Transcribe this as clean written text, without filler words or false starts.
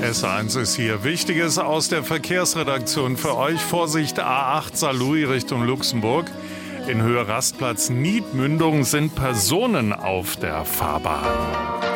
S1 ist hier. Wichtiges aus der Verkehrsredaktion für euch. Vorsicht, A8 Saarlouis Richtung Luxemburg. In Höhe Rastplatz Niedmündung sind Personen auf der Fahrbahn.